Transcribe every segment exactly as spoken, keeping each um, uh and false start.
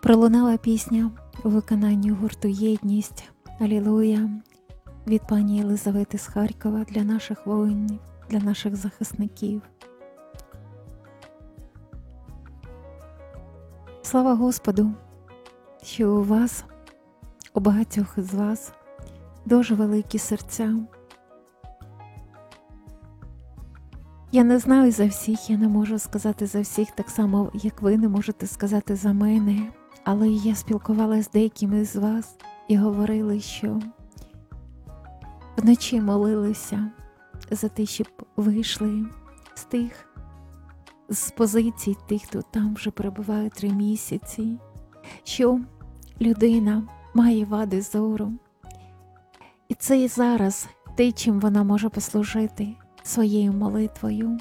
Пролунала пісня у виконанні гурту «Єдність» «Алілуя» від пані Єлизавети з Харкова для наших воїнів, для наших захисників. Слава Господу, що у вас, у багатьох із вас, дуже великі серця. Я не знаю за всіх, я не можу сказати за всіх, так само, як ви не можете сказати за мене, але я спілкувалася з деякими з вас і говорили, що вночі молилися за те, щоб вийшли з тих, з позицій тих, хто там вже перебуває три місяці, що людина має вади зору. І це і зараз те, чим вона може послужити своєю молитвою.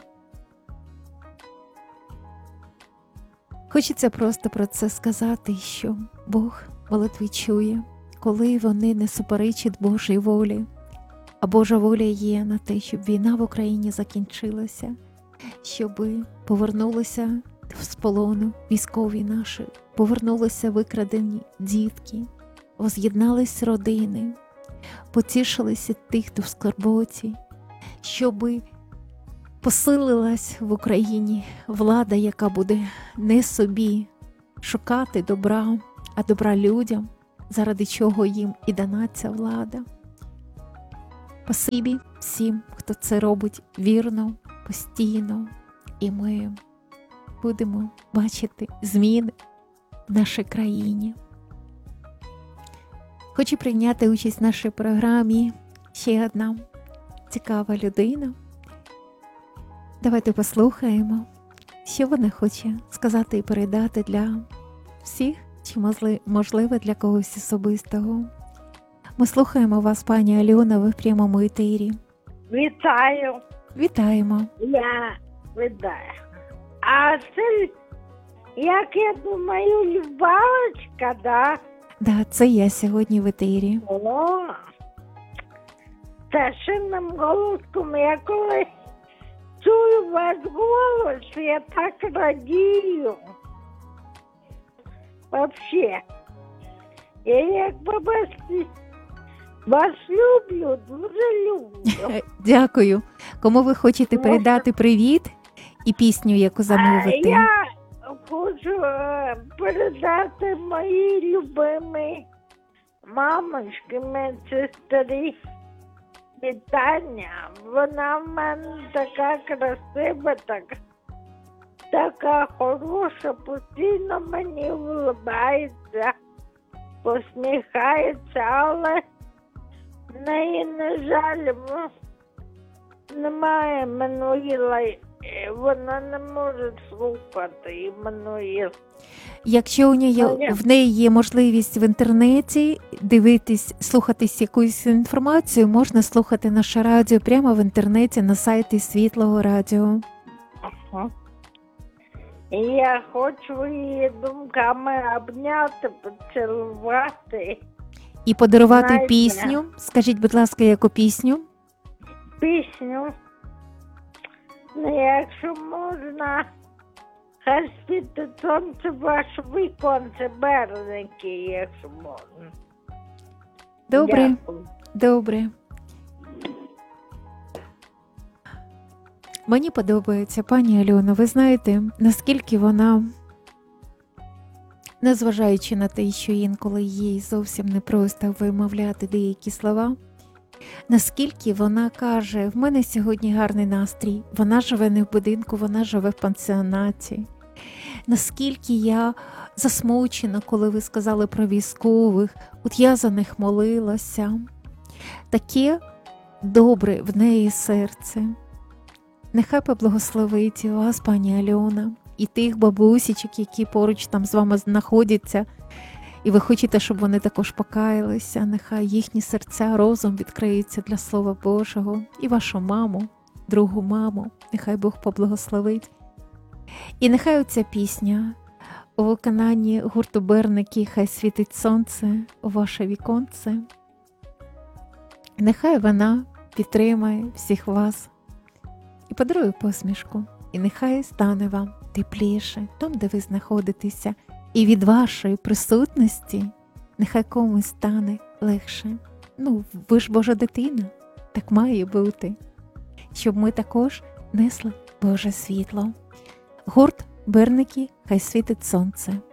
Хочеться просто про це сказати, що Бог молитви чує, коли вони не суперечать Божій волі. А Божа воля є на те, щоб війна в Україні закінчилася, щоб повернулися з полону військові наші, повернулися викрадені дітки, воз'єднались родини, потішилися тих, хто в скорботі, щоб посилилась в Україні влада, яка буде не собі шукати добра, а добра людям, заради чого їм і дана ця влада. Спасибі всім, хто це робить вірно, постійно, і ми будемо бачити зміни в нашій країні. Хочу прийняти участь в нашій програмі ще одна цікава людина. Давайте послухаємо, що вона хоче сказати і передати для всіх, чи можливо для когось особистого. Ми слухаємо вас, пані Альона, ви в прямому етері. Вітаю. Вітаємо. Я вітаю. А це, як я думаю, Любавочка, да? Да, це я сьогодні в етері. О, це шинним голоском. Я коли чую ваш голос, я так радію. Вообще. Я як бабусі вас люблю, дуже люблю. Дякую. Кому ви хочете передати привіт і пісню, яку замовити? Я хочу е, передати моїй любимій мамочці, медсестрі вітання. Вона в мене така красива, така, така хороша, постійно мені улыбається, посміхається, але в неї, на жаль, немає Еммануїла, вона не може слухати Еммануїл. Якщо у неї, в неї є можливість в інтернеті дивитись, слухатись якусь інформацію, можна слухати наше радіо прямо в інтернеті на сайті Світлого Радіо. Ага. І я хочу її думками обняти, поцілувати. І подарувати Знаєте, пісню. Скажіть, будь ласка, яку пісню? Пісню. Ну, якщо можна, хай світить сонце ваш віконце, березники, якщо можна. Добре, Дякую. добре. Мені подобається, пані Альоно, ви знаєте, наскільки вона, незважаючи на те, що інколи їй зовсім непросто вимовляти деякі слова, наскільки вона каже, в мене сьогодні гарний настрій, вона живе не в будинку, вона живе в пансіонаті. Наскільки я засмучена, коли ви сказали про військових, от я за них молилася. Таке добре в неї серце. Нехай поблагословить вас, пані Альона, і тих бабусічок, які поруч там з вами знаходяться, і ви хочете, щоб вони також покаялися. Нехай їхні серця, розум відкриються для Слова Божого. І вашу маму, другу маму, нехай Бог поблагословить. І нехай оця пісня у виконанні гурту «Берники» «Хай світить сонце у ваше віконце». Нехай вона підтримає всіх вас і подарує посмішку. І нехай стане вам тепліше там, де ви знаходитеся, І від вашої присутності нехай комусь стане легше. Ну, ви ж Божа дитина, так має бути. Щоб ми також несли Боже світло. Гурт «Берники, хай світить сонце».